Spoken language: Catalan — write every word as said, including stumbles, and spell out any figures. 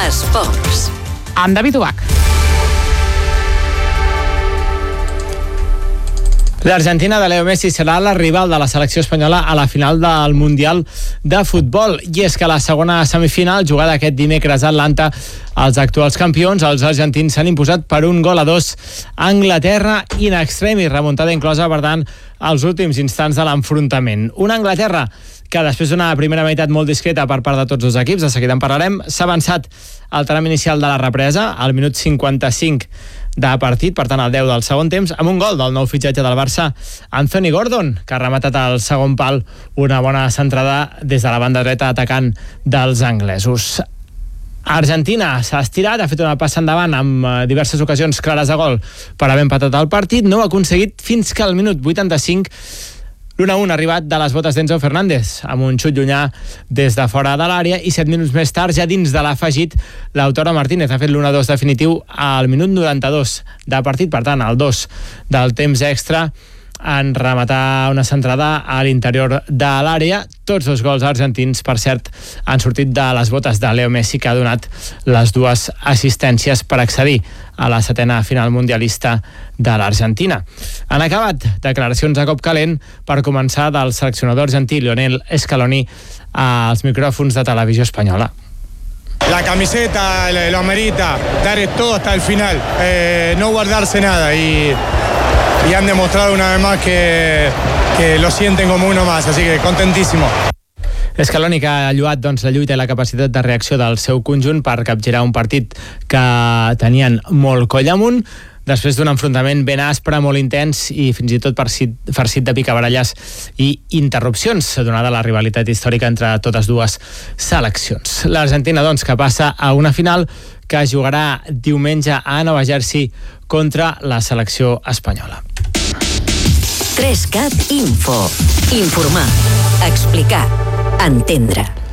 Esports. Amb David Ubach. L'Argentina de Leo Messi serà la rival de la selecció espanyola a la final del Mundial de Futbol. I és que la segona semifinal, jugada aquest dimecres a Atlanta, els actuals campions, els argentins, s'han imposat per un gol a dos a Anglaterra in extremis, remuntada inclosa, per tant, als últims instants de l'enfrontament. Una Anglaterra que després d'una primera meitat molt discreta per part de tots els equips, de seguida en parlarem, s'ha avançat al tram inicial de la represa, al minut cinquanta-cinc de partit, per tant el deu del segon temps, amb un gol del nou fitxatge del Barça, Anthony Gordon, que ha rematat al segon pal una bona centrada des de la banda dreta atacant dels anglesos. Argentina s'ha estirat, ha fet una passa endavant amb diverses ocasions clares de gol per haver empatat el partit, no ho ha aconseguit fins que al minut vuitanta-cinc l'u a u ha arribat de les botes d'Enzo Fernández amb un xut llunyà des de fora de l'àrea, i set minuts més tard, ja dins de l'afegit, Lautaro Martínez ha fet l'u a dos definitiu al minut noranta-dos de partit, per tant el dos del temps extra, en rematar una centrada a l'interior de l'àrea. Tots dos gols argentins, per cert, han sortit de les botes de Leo Messi, que ha donat les dues assistències per accedir a la setena final mundialista de l'Argentina. Han acabat declaracions a cop calent per començar del seleccionador argentí Lionel Scaloni als micròfons de Televisió Espanyola. La camiseta lo amerita, dar todo hasta el final, eh, no guardarse nada, y, y han demostrado una vez más que, que lo sienten como uno más, así que contentísimo. Scaloni, que ha lluat doncs, la lluita i la capacitat de reacció del seu conjunt per capgirar un partit que tenien molt coll amunt, després d'un enfrontament ben aspre, molt intens i fins i tot farcit de picabaralles i interrupcions, donada la rivalitat històrica entre totes dues seleccions. L'Argentina, doncs, que passa a una final que jugarà diumenge a Nova Jersey contra la selecció espanyola. tres cat Info. Informar, explicar, entendre.